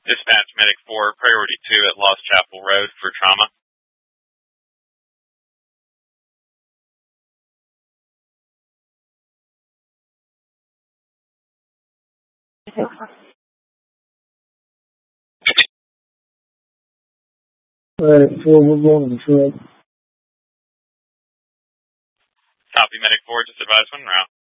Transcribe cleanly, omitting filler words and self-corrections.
Dispatch Medic 4, Priority 2 at Lost Chapel Road for trauma. Medic 4, we're going to the truck. Copy, Medic 4, just advise when en route.